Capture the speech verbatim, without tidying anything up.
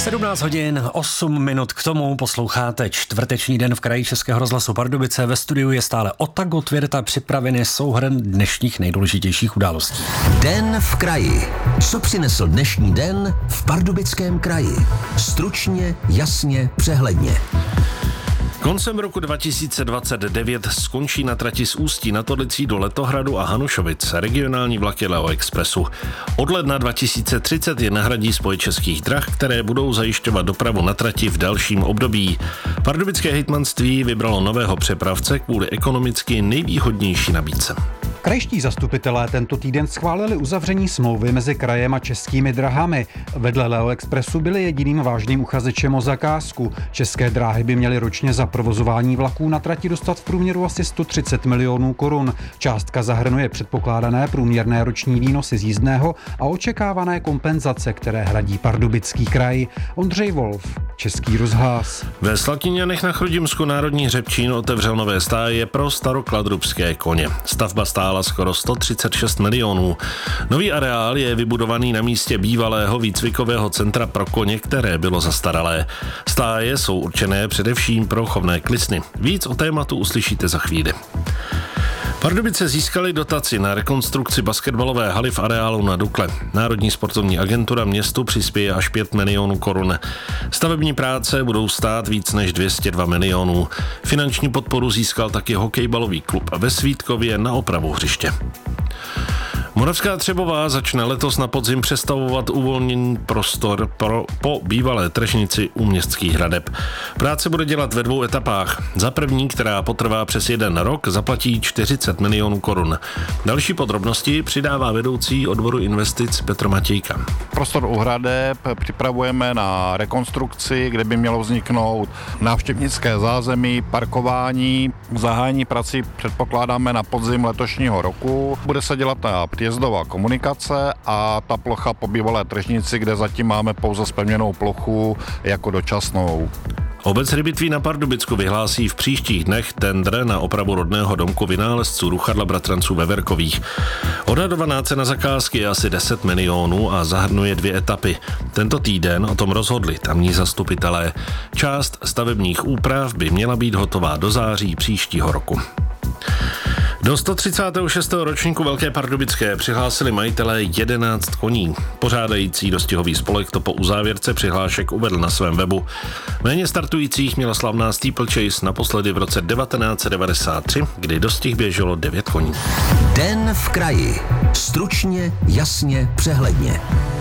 sedmnáct hodin, osm minut k tomu posloucháte čtvrteční den v kraji Českého rozhlasu Pardubice. Ve studiu je stále Ota Gottwirth a připravený souhrn dnešních nejdůležitějších událostí. Den v kraji. Co přinesl dnešní den v Pardubickém kraji? Stručně, jasně, přehledně. Koncem roku dva tisíce dvacet devět skončí na trati z Ústí nad Orlicí do Letohradu a Hanušovic regionální vlaky Leo Expressu. Od ledna dva tisíce třicet je nahradí spoj Českých drah, které budou zajišťovat dopravu na trati v dalším období. Pardubické hejtmanství vybralo nového přepravce kvůli ekonomicky nejvýhodnější nabídce. Krajští zastupitelé tento týden schválili uzavření smlouvy mezi krajem a Českými drahami. Vedle Leo Expressu byli jediným vážným uchazečem o zakázku. České dráhy by měly ročně za provozování vlaků na trati dostat v průměru asi sto třicet milionů korun. Částka zahrnuje předpokládané průměrné roční výnosy z jízdného a očekávané kompenzace, které hradí Pardubický kraj. Ondřej Wolf, Český rozhlas. Ve Slatíňanech na Chrudimsku Národní hřebčín otevřel nové stáje pro starokladrubské koně. Stavba stála skoro sto třicet šest milionů. Nový areál je vybudovaný na místě bývalého výcvikového centra pro koně, které bylo zastaralé. Stáje jsou určené především pro chovné klisny. Víc o tématu uslyšíte za chvíli. Pardubice získali dotaci na rekonstrukci basketbalové haly v areálu na Dukle. Národní sportovní agentura městu přispěje až pět milionů korun. Stavební práce budou stát víc než dvě stě dva milionů. Finanční podporu získal taky hokejbalový klub ve Svítkově na opravu hřiště. Moravská Třebová začne letos na podzim přestavovat uvolněný prostor pro, po bývalé tržnici u Městských hradeb. Práce bude dělat ve dvou etapách. Za první, která potrvá přes jeden rok, zaplatí čtyřicet milionů korun. Další podrobnosti přidává vedoucí odboru investic Petr Matějka. Prostor u hradeb připravujeme na rekonstrukci, kde by mělo vzniknout návštěvnické zázemí, parkování. Zahájení prací předpokládáme na podzim letošního roku. Bude se dělat na jezdová komunikace a ta plocha po bývalé tržnici, kde zatím máme pouze zpevněnou plochu jako dočasnou. Obec Hřbitví na Pardubicku vyhlásí v příštích dnech tendr na opravu rodného domku vynálezců Ruchadla bratranců ve Verkových. Odhadovaná cena zakázky je asi deset milionů a zahrnuje dvě etapy. Tento týden o tom rozhodli tamní zastupitelé. Část stavebních úprav by měla být hotová do září příštího roku. Do sto třicátého šestého ročníku Velké Pardubické přihlásili majitelé jedenáct koní. Pořádající dostihový spolek to po uzávěrce přihlášek uvedl na svém webu. Méně startujících měla slavná Steeplechase naposledy v roce devatenáct set devadesát tři, kdy dostih běželo devět koní. Den v kraji. Stručně, jasně, přehledně.